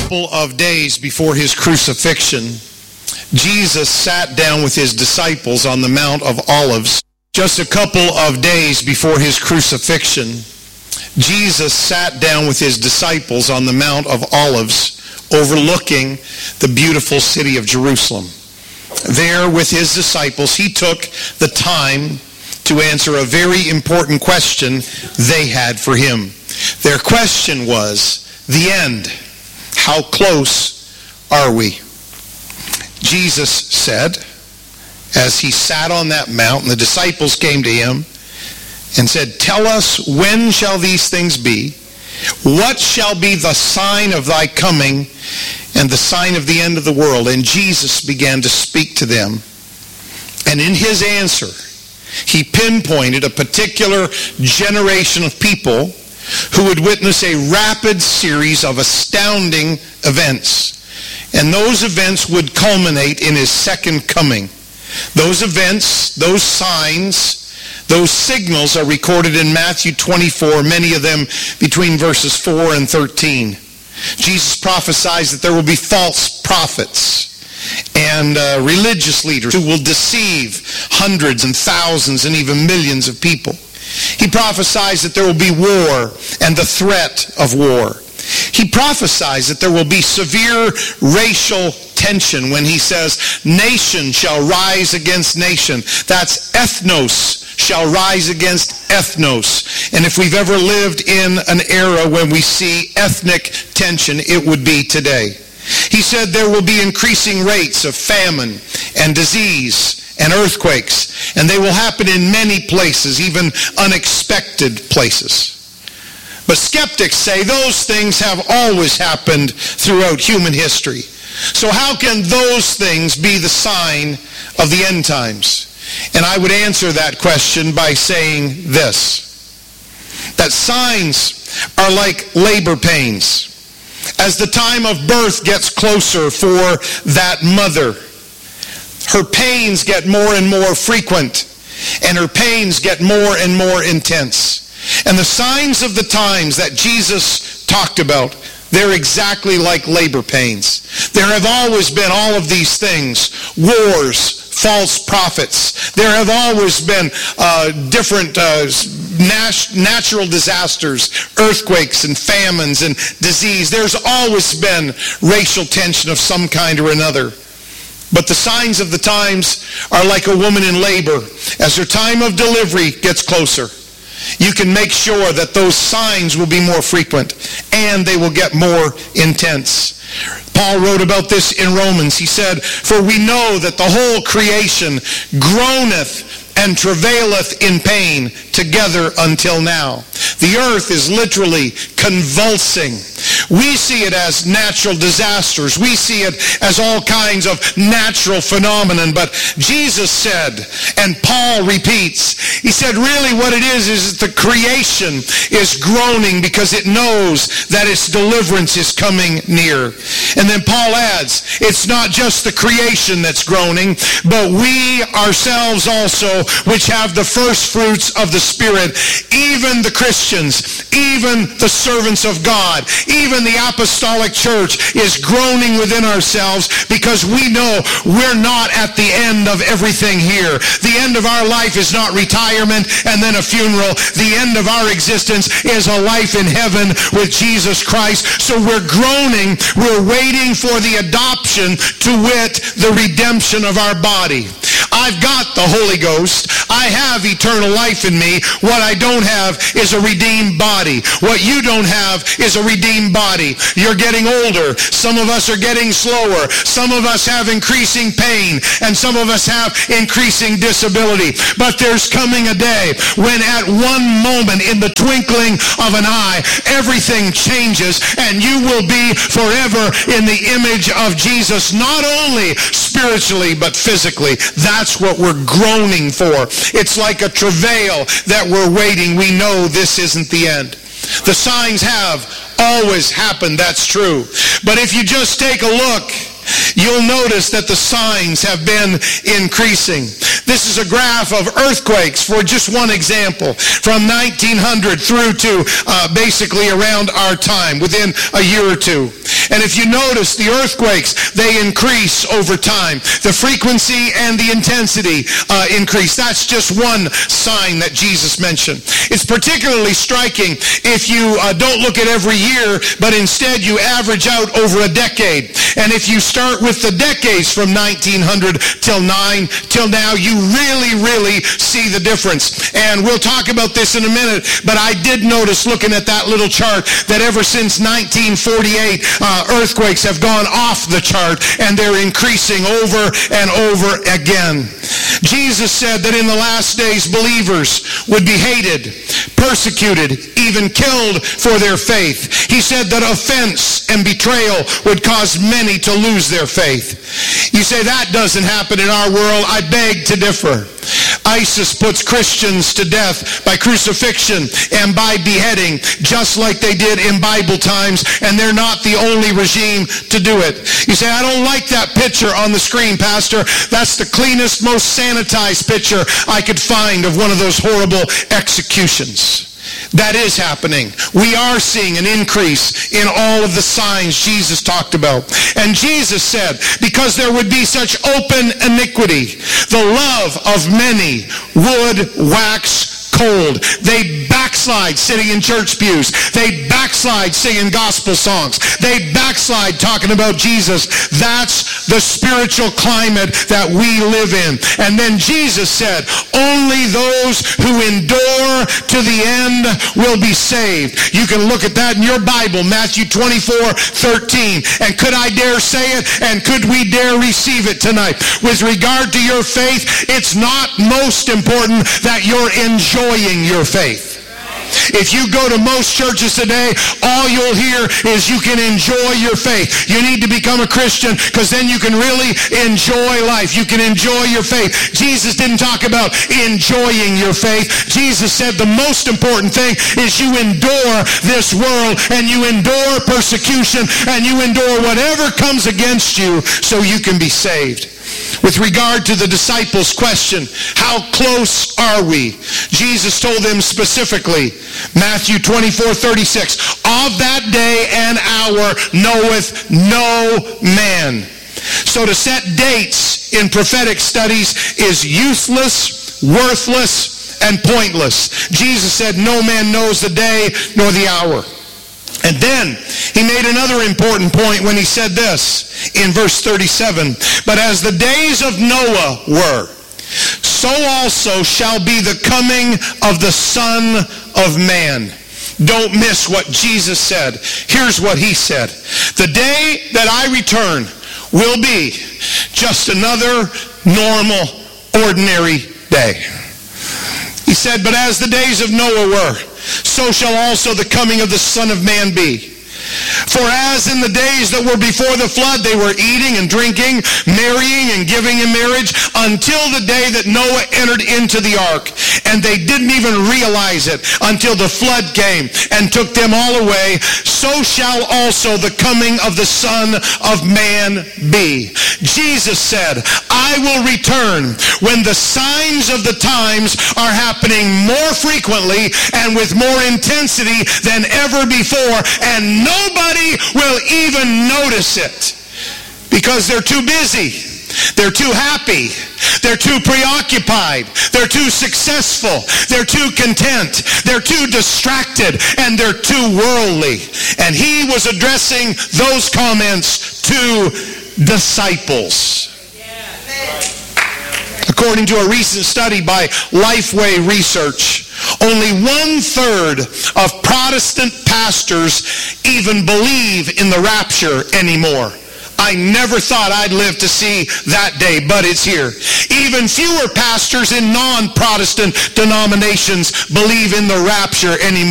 couple of days before his crucifixion, Jesus sat down with his disciples on the Mount of Olives. Just a couple of days before his crucifixion, Jesus sat down with his disciples on the Mount of Olives, overlooking the beautiful city of Jerusalem. There with his disciples, he took the time to answer a very important question they had for him. Their question was, the end. How close are we? Jesus said, as he sat on that mountain, the disciples came to him and said, "Tell us, when shall these things be? What shall be the sign of thy coming and the sign of the end of the world?" And Jesus began to speak to them. And in his answer, he pinpointed a particular generation of people who would witness a rapid series of astounding events. And those events would culminate in his second coming. Those events, those signs, those signals are recorded in Matthew 24, many of them between verses 4 and 13. Jesus prophesies that there will be false prophets and religious leaders who will deceive hundreds and thousands and even millions of people. He prophesies that there will be war and the threat of war. He prophesies that there will be severe racial tension when he says, "Nation shall rise against nation." That's ethnos shall rise against ethnos. And if we've ever lived in an era when we see ethnic tension, it would be today. He said there will be increasing rates of famine and disease and earthquakes, and they will happen in many places, even unexpected places. But skeptics say those things have always happened throughout human history. So how can those things be the sign of the end times? And I would answer that question by saying this, that signs are like labor pains. As the time of birth gets closer for that mother, her pains get more and more frequent, and her pains get more and more intense. And the signs of the times that Jesus talked about, they're exactly like labor pains. There have always been all of these things: wars, false prophets. There have always been different natural disasters, earthquakes and famines and disease. There's always been racial tension of some kind or another. But the signs of the times are like a woman in labor. As her time of delivery gets closer, you can make sure that those signs will be more frequent and they will get more intense. Paul wrote about this in Romans. He said, "For we know that the whole creation groaneth and travaileth in pain together until now." The earth is literally convulsing. We see it as natural disasters. We see it as all kinds of natural phenomenon. But Jesus said, and Paul repeats, he said really what it is that the creation is groaning because it knows that its deliverance is coming near. And then Paul adds, it's not just the creation that's groaning, but we ourselves also, which have the first fruits of the Spirit, even the Christians, even the servants of God, even the apostolic church is groaning within ourselves because we know we're not at the end of everything here. The end of our life is not retirement and then a funeral. The end of our existence is a life in heaven with Jesus Christ. So we're groaning. We're waiting for the adoption, to wit, the redemption of our body. I've got the Holy Ghost. I have eternal life in me. What I don't have is a redeemed body. What you don't have is a redeemed body. You're getting older. Some of us are getting slower. Some of us have increasing pain, and some of us have increasing disability. But there's coming a day when at one moment, in the twinkling of an eye, everything changes, and you will be forever in the image of Jesus, not only spiritually, but physically. That's what we're groaning for. It's like a travail that we're waiting. We know this isn't the end. The signs have always happened, that's true. But if you just take a look, you'll notice that the signs have been increasing. This is a graph of earthquakes for just one example, from 1900 through to basically around our time, within a year or two. And if you notice, the earthquakes, they increase over time. The frequency and the intensity increase. That's just one sign that Jesus mentioned. It's particularly striking if you don't look at every year, but instead you average out over a decade. And if you start with the decades from 1900 till now, you really see the difference. And we'll talk about this in a minute, but I did notice, looking at that little chart, that ever since 1948, earthquakes have gone off the chart, and they're increasing over and over again. Jesus said that in the last days, believers would be hated, persecuted, even killed for their faith. He said that offense and betrayal would cause many to lose their faith. You say that doesn't happen in our world. I beg to differ. ISIS puts Christians to death by crucifixion and by beheading, just like they did in Bible times, and they're not the only regime to do it. You say, I don't like that picture on the screen, Pastor. That's the cleanest, most sanitized picture I could find of one of those horrible executions. That is happening. We are seeing an increase in all of the signs Jesus talked about. And Jesus said, because there would be such open iniquity, the love of many would wax cold. They backslide sitting in church pews. They backslide singing gospel songs. They backslide talking about Jesus. That's the spiritual climate that we live in. And then Jesus said, only those who endure to the end will be saved. You can look at that in your Bible, Matthew 24:13. And could I dare say it? And could we dare receive it tonight? With regard to your faith, it's not most important that you're enjoying your faith. If you go to most churches today, all you'll hear is you can enjoy your faith. You need to become a Christian because then you can really enjoy life. You can enjoy your faith. Jesus didn't talk about enjoying your faith. Jesus said the most important thing is you endure this world, and you endure persecution, and you endure whatever comes against you so you can be saved. With regard to the disciples' question, how close are we? Jesus told them specifically, Matthew 24:36, of that day and hour knoweth no man. So to set dates in prophetic studies is useless, worthless, and pointless. Jesus said no man knows the day nor the hour. And then he made another important point when he said this in verse 37. But as the days of Noah were, so also shall be the coming of the Son of Man. Don't miss what Jesus said. Here's what he said. The day that I return will be just another normal, ordinary day. He said, but as the days of Noah were, so shall also the coming of the Son of Man be. For as in the days that were before the flood, they were eating and drinking, marrying and giving in marriage, until the day that Noah entered into the ark. And they didn't even realize it until the flood came and took them all away. So shall also the coming of the Son of Man be. Jesus said, I will return when the signs of the times are happening more frequently and with more intensity than ever before, and nobody will even notice it because they're too busy. They're too happy. They're too preoccupied. They're too successful. They're too content. They're too distracted. And they're too worldly. And he was addressing those comments to disciples. According to a recent study by Lifeway Research, only 1/3 of Protestant pastors even believe in the rapture anymore. I never thought I'd live to see that day, but it's here. Even fewer pastors in non-Protestant denominations believe in the rapture anymore.